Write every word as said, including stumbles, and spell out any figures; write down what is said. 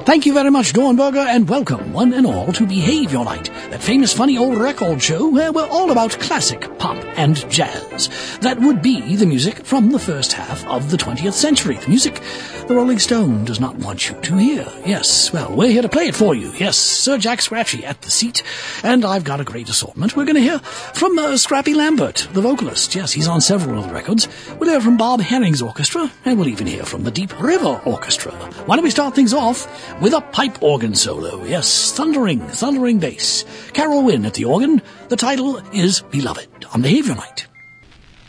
Thank you very much, Dornberger, and welcome, one and all, to Behavior Night, that famous funny old record show where we're all about classic pop and jazz. That would be the music from the first half of the twentieth century, the music the Rolling Stone does not want you to hear. Yes, well, we're here to play it for you. Yes, Sir Jack Scratchy at the seat, and I've got a great assortment. We're going to hear from uh, Scrappy Lambert, the vocalist. Yes, he's on several of the records. We'll hear from Bob Herring's orchestra, and we'll even hear from the Deep River Orchestra. Why don't we start things off with a pipe organ solo? Yes, thundering, thundering bass. Carol Wynn at the organ. The title is Beloved on Behavior Night.